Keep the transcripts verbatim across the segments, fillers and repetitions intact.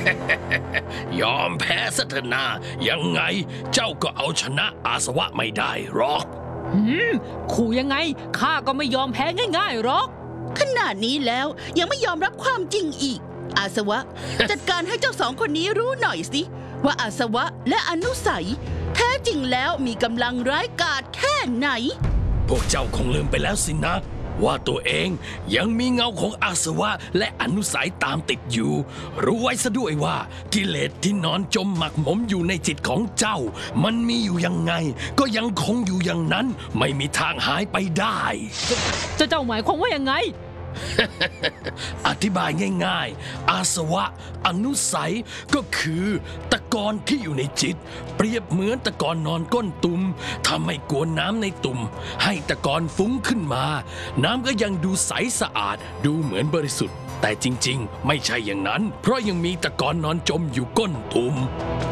ยอมแพ้ซะเถอะนายังไงเจ้าก็เอาชนะอาสวะไม่ได้หรอกหืมขู่ยังไงข้าก็ไม่ยอมแพ้ง่ายๆหรอกขนาดนี้แล้วยังไม่ยอมรับความจริงอีกอาสวะ จัดการให้เจ้าสองคนนี้รู้หน่อยสิว่าอาสวะและอนุสัยแท้จริงแล้วมีกำลังร้ายกาจแค่ไหนพวกเจ้าคงลืมไปแล้วสินะว่าตัวเองยังมีเงาของอาสวะและอนุสัยตามติดอยู่รู้ไว้ซะด้วยว่ากิเลสที่นอนจมหมักหมมอยู่ในจิตของเจ้ามันมีอยู่ยังไงก็ยังคงอยู่อย่างนั้นไม่มีทางหายไปได้จะเจ้าหมายความว่ายังไงอธิบายง่ายๆอาสวะอนุสัยก็คือตะกอนที่อยู่ในจิตเปรียบเหมือนตะกอนนอนก้นตุ่มทำให้กวนน้ำในตุ่มให้ตะกอนฟุ้งขึ้นมาน้ำก็ยังดูใสสะอาดดูเหมือนบริสุทธิ์แต่จริงๆไม่ใช่อย่างนั้นเพราะยังมีตะกอนนอนจมอยู่ก้นตุ่ม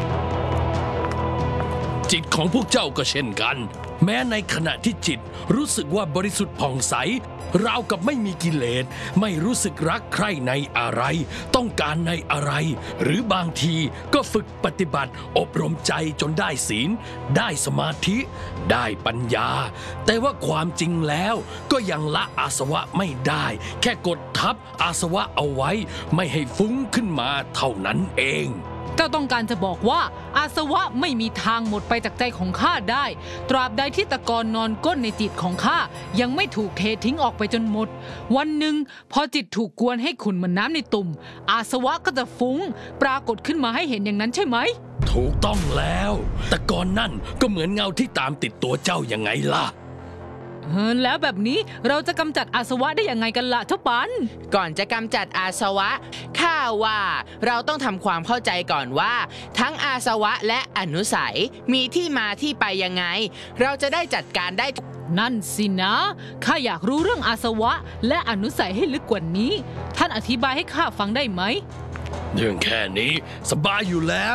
จิตของพวกเจ้าก็เช่นกันแม้ในขณะที่จิตรู้สึกว่าบริสุทธิ์ผ่องใสราวกับไม่มีกิเลสไม่รู้สึกรักใคร่ในอะไรต้องการในอะไรหรือบางทีก็ฝึกปฏิบัติอบรมใจจนได้ศีลได้สมาธิได้ปัญญาแต่ว่าความจริงแล้วก็ยังละอาสวะไม่ได้แค่กดทับอาสวะเอาไว้ไม่ให้ฟุ้งขึ้นมาเท่านั้นเองเจ้าต้องการจะบอกว่าอาสวะไม่มีทางหมดไปจากใจของข้าได้ตราบใดที่ตะกอนนอนก้นในจิตของข้ายังไม่ถูกเททิ้งออกไปจนหมดวันหนึ่งพอจิตถูกกวนให้ขุ่นเหมือนน้ำในตุ่มอาสวะก็จะฟุ้งปรากฏขึ้นมาให้เห็นอย่างนั้นใช่ไหมถูกต้องแล้วตะกอนนั่นก็เหมือนเงาที่ตามติดตัวเจ้ายังไงล่ะแล้วแบบนี้เราจะกำจัดอาสวะได้ยังไงกันล่ะเจ้าปันก่อนจะกำจัดอาสวะข้าว่าเราต้องทำความเข้าใจก่อนว่าทั้งอาสวะและอนุสัยมีที่มาที่ไปยังไงเราจะได้จัดการได้นั่นสินะข้าอยากรู้เรื่องอาสวะและอนุสัยให้ลึกกว่านี้ท่านอธิบายให้ข้าฟังได้ไหมเรื่องแค่นี้สบายอยู่แล้ว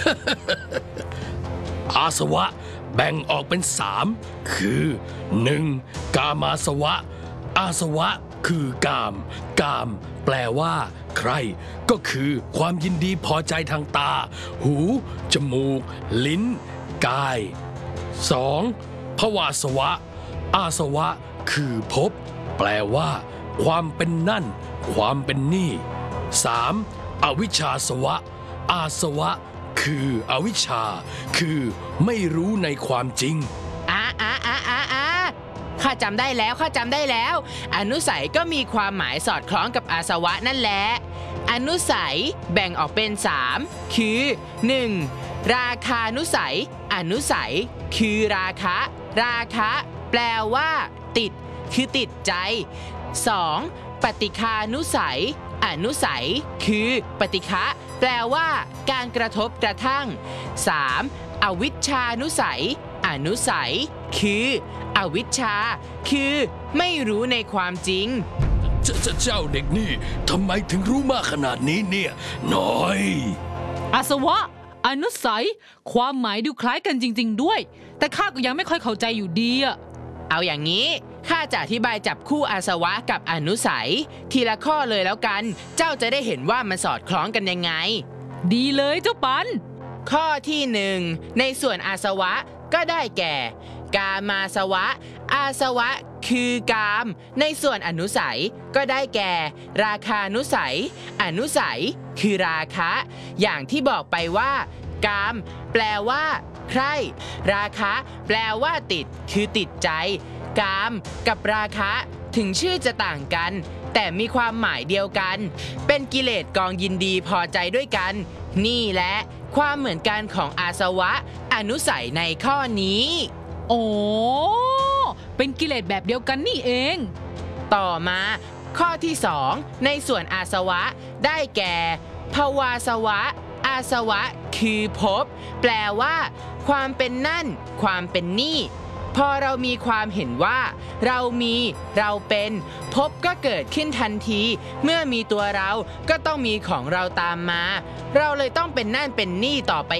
อาสวะแบ่งออกเป็นสามคือ หนึ่ง. กามาสวะอาสวะคือกามกามแปลว่าใครก็คือความยินดีพอใจทางตาหูจมูกลิ้นกาย สอง. ภวาสวะอาสวะคือภพแปลว่าความเป็นนั่นความเป็นนี่ สาม. อวิชชาสวะอาสวะคืออวิชชาคือไม่รู้ในความจริงอ่าอ่าอ่าอ่าอ่าข้าจำได้แล้วข้าจำได้แล้วอนุสัยก็มีความหมายสอดคล้องกับอาสวะนั่นแหละอนุสัยแบ่งออกเป็นสามคือ หนึ่ง. ราคานุสัยอนุสัยคือราคะราคะแปลว่าติดคือติดใจ สอง. ปฏิฆานุสัยอนุสัยคือปฏิฆะแปลว่าการกระทบกระทั่ง สาม. อวิชชานุสัยอนุสัยคืออวิชชาคือไม่รู้ในความจริงเจ้าเจ้าเด็กนี่ทำไมถึงรู้มากขนาดนี้เนี่ยน้อยอาสวะอนุสัยความหมายดูคล้ายกันจริงๆด้วยแต่ข้าก็ยังไม่ค่อยเข้าใจอยู่ดีอะเอาอย่างนี้ข้าจะอธิบายจับคู่อาสวะกับอนุสัยทีละข้อเลยแล้วกันเจ้าจะได้เห็นว่ามันสอดคล้องกันยังไงดีเลยเจ้าปันข้อที่หนึ่งในส่วนอาสวะก็ได้แก่กามาสวะอาสวะคือกามในส่วนอนุสัยก็ได้แก่ ราคานุสัยอนุสัยคือราคะอย่างที่บอกไปว่ากามแปลว่าใคร่ราคะแปลว่าติดคือติดใจกามกับราคะถึงชื่อจะต่างกันแต่มีความหมายเดียวกันเป็นกิเลสกองยินดีพอใจด้วยกันนี่แหละความเหมือนกันของอาสวะอนุสัยในข้อนี้โอ้เป็นกิเลสแบบเดียวกันนี่เองต่อมาข้อที่สองในส่วนอาสวะได้แก่ภวาสวะอาสวะคือภพแปลว่าความเป็นนั่นความเป็นนี่พอเรามีความเห็นว่าเรามีเราเป็นภพก็เกิดขึ้นทันทีเมื่อมีตัวเราก็ต้องมีของเราตามมาเราเลยต้องเป็นนั่นเป็นนี่ต่อไป